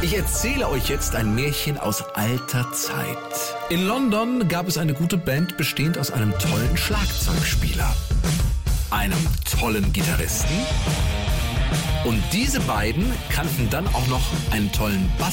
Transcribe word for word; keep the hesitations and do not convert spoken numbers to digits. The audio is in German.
Ich erzähle euch jetzt ein Märchen aus alter Zeit. In London gab es eine gute Band, bestehend aus einem tollen Schlagzeugspieler, einem tollen Gitarristen und diese beiden kannten dann auch noch einen tollen Bass.